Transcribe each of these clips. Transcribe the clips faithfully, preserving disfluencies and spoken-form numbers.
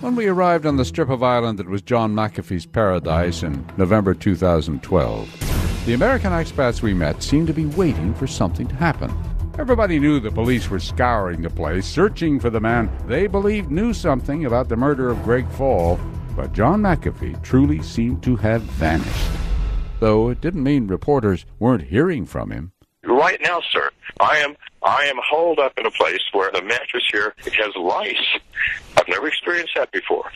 When we arrived on the strip of island that was John McAfee's paradise in November two thousand twelve, the American expats we met seemed to be waiting for something to happen. Everybody knew the police were scouring the place, searching for the man they believed knew something about the murder of Greg Fall, but John McAfee truly seemed to have vanished. Though it didn't mean reporters weren't hearing from him. Right now, sir, I am I am holed up in a place where the mattress here has lice. I've never experienced that before.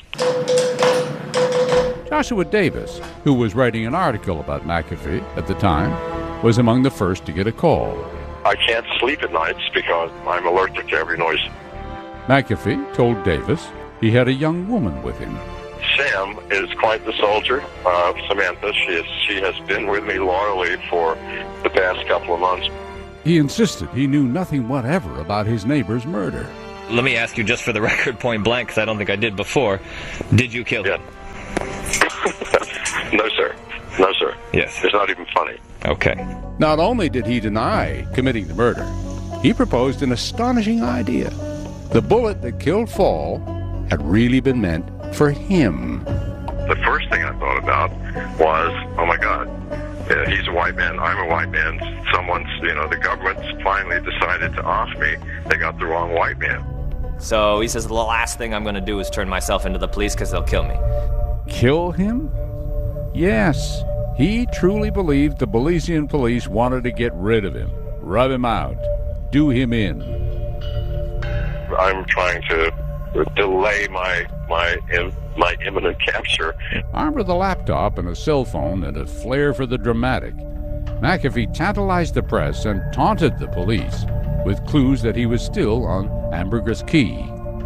Joshua Davis, who was writing an article about McAfee at the time, was among the first to get a call. I can't sleep at nights because I'm allergic to every noise. McAfee told Davis he had a young woman with him. Sam is quite the soldier. Uh, Samantha, she, is, she has been with me loyally for the past couple of months. He insisted he knew nothing whatever about his neighbor's murder. Let me ask you just for the record, point blank, because I don't think I did before. Did you kill him? Yeah. No, sir. No, sir. Yes. It's not even funny. Okay. Not only did he deny committing the murder, he proposed an astonishing idea. The bullet that killed Fall had really been meant for him. The first thing I thought about was, oh my God, uh, he's a white man, I'm a white man, someone's, you know, the government's finally decided to off me. They got the wrong white man. So he says the last thing I'm going to do is turn myself into the police because they'll kill me. Kill him? Yes, he truly believed the Belizean police wanted to get rid of him, rub him out, do him in. I'm trying to delay my my my imminent capture. Armed with a laptop and a cell phone and a flair for the dramatic, McAfee tantalized the press and taunted the police with clues that he was still on Ambergris Caye.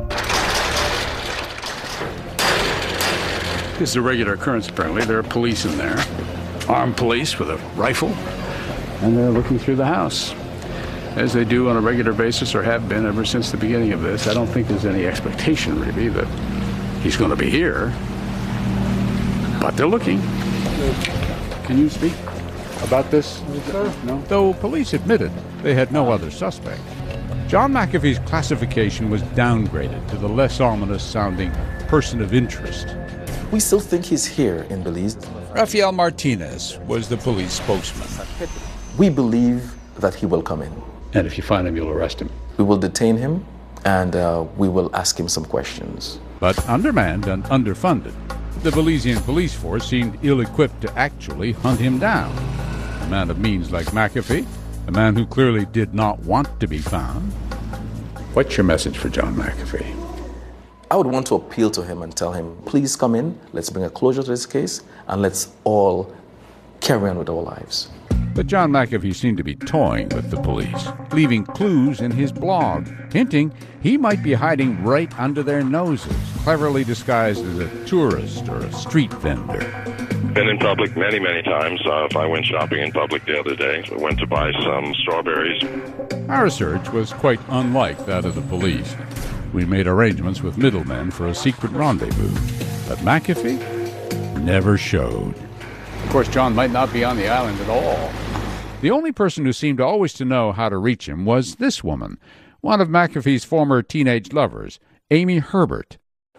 This is a regular occurrence, apparently. There are police in there, armed police with a rifle, and they're looking through the house, as they do on a regular basis or have been ever since the beginning of this. I don't think there's any expectation, really, that he's going to be here, but they're looking. Can you speak about this? No? Though police admitted they had no other suspect, John McAfee's classification was downgraded to the less ominous-sounding person of interest. We still think he's here in Belize. Rafael Martinez was the police spokesman. We believe that he will come in. And if you find him, you'll arrest him. We will detain him, and uh, we will ask him some questions. But undermanned and underfunded, the Belizean police force seemed ill-equipped to actually hunt him down. A man of means like McAfee, a man who clearly did not want to be found. What's your message for John McAfee? I would want to appeal to him and tell him, please come in, let's bring a closure to this case, and let's all carry on with our lives. But John McAfee seemed to be toying with the police, leaving clues in his blog, hinting he might be hiding right under their noses, cleverly disguised as a tourist or a street vendor. Been in public many, many times. Uh, if I went shopping in public the other day, I went to buy some strawberries. Our search was quite unlike that of the police. We made arrangements with middlemen for a secret rendezvous, but McAfee never showed. Of course, John might not be on the island at all. The only person who seemed always to know how to reach him was this woman, one of McAfee's former teenage lovers, Amy Herbert.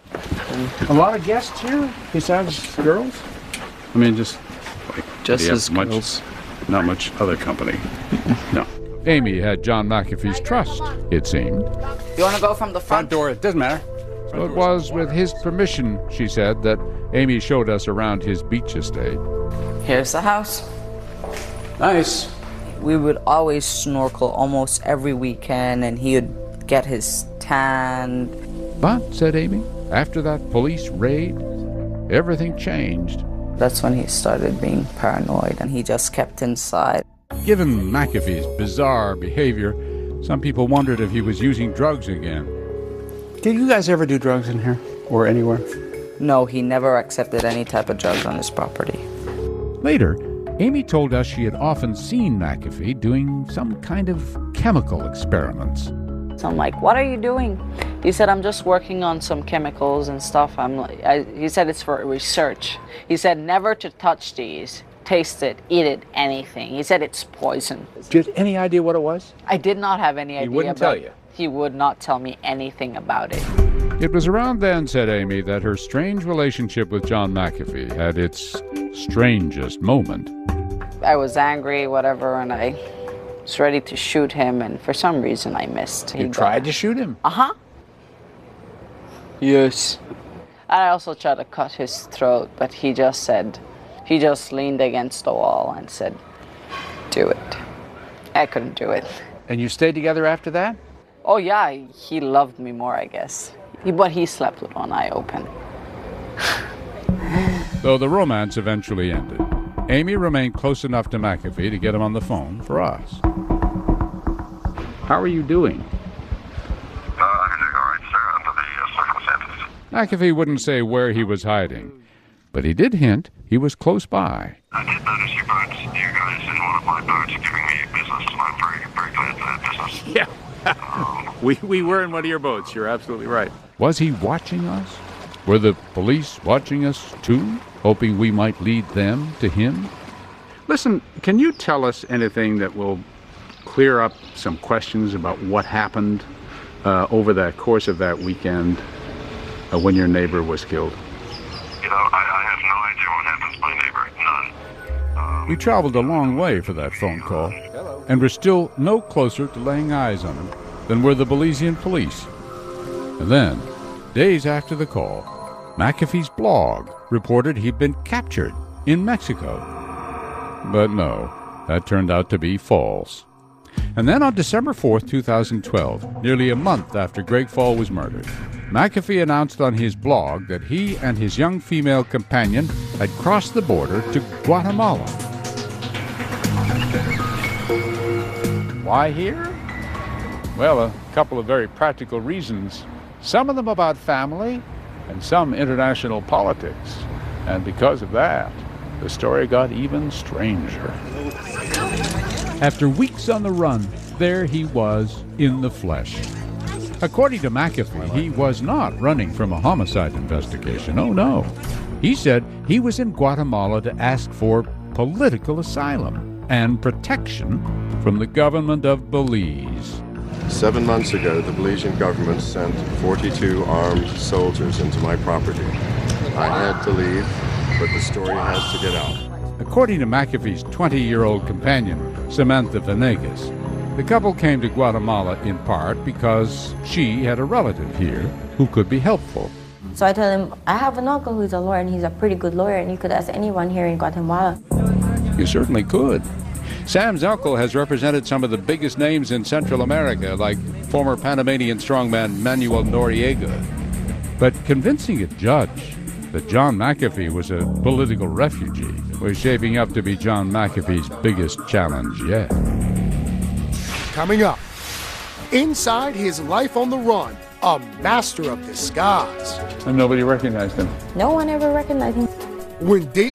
A lot of guests here, besides girls? I mean, just like just as much, girls. Not much other company. No. Amy had John McAfee's trust, it seemed. You want to go from the Front front? door, it doesn't matter. So it was with his permission, she said, that Amy showed us around his beach estate. Here's the house. Nice. We would always snorkel almost every weekend, and he would get his tan. But, said Amy, after that police raid, everything changed. That's when he started being paranoid, and he just kept inside. Given McAfee's bizarre behavior, some people wondered if he was using drugs again. Did you guys ever do drugs in here or anywhere? No, he never accepted any type of drugs on his property. Later, Amy told us she had often seen McAfee doing some kind of chemical experiments. So I'm like, what are you doing? He said, I'm just working on some chemicals and stuff. I'm like, I, he said it's for research. He said never to touch these, taste it, eat it, anything. He said it's poison. Do you have any idea what it was? I did not have any idea. He wouldn't tell but you? He would not tell me anything about it. It was around then, said Amy, that her strange relationship with John McAfee had its strangest moment. I was angry, whatever, and I was ready to shoot him, and for some reason I missed. You tried to shoot him? Uh-huh. Yes. And I also tried to cut his throat, but he just said, he just leaned against the wall and said, do it. I couldn't do it. And you stayed together after that? Oh yeah, he loved me more, I guess. He, but he slept with one eye open. Though the romance eventually ended, Amy remained close enough to McAfee to get him on the phone for us. How are you doing? Uh, I'm doing all right, sir, under the uh, circumstances. McAfee wouldn't say where he was hiding, but he did hint he was close by. I did notice you boats, you guys in one of my boats giving me business, and I'm very, very glad for that business. Yeah. we, we were in one of your boats. You're absolutely right. Was he watching us? Were the police watching us too, hoping we might lead them to him? Listen, can you tell us anything that will clear up some questions about what happened uh, over the course of that weekend uh, when your neighbor was killed? You know, I, I have no idea what happens to my neighbor. None. Um, We traveled a long way for that phone call, and we're still no closer to laying eyes on him than were the Belizean police. And then, days after the call, McAfee's blog reported he'd been captured in Mexico. But no, that turned out to be false. And then on December fourth, two thousand twelve, nearly a month after Greg Fall was murdered, McAfee announced on his blog that he and his young female companion had crossed the border to Guatemala. Why here? Well, a couple of very practical reasons. Some of them about family, and some international politics. And because of that, the story got even stranger. After weeks on the run, there he was in the flesh. According to McAfee, he was not running from a homicide investigation. Oh, no. He said he was in Guatemala to ask for political asylum and protection from the government of Belize. Seven months ago, the Belizean government sent forty-two armed soldiers into my property. I had to leave, but the story has to get out. According to McAfee's twenty-year-old companion, Samantha Venegas, the couple came to Guatemala in part because she had a relative here who could be helpful. So I told him, I have an uncle who's a lawyer, and he's a pretty good lawyer, and you could ask anyone here in Guatemala. You certainly could. Sam's uncle has represented some of the biggest names in Central America, like former Panamanian strongman Manuel Noriega. But convincing a judge that John McAfee was a political refugee was shaping up to be John McAfee's biggest challenge yet. Coming up, inside his life on the run, a master of disguise. And nobody recognized him. No one ever recognized him. When Dayton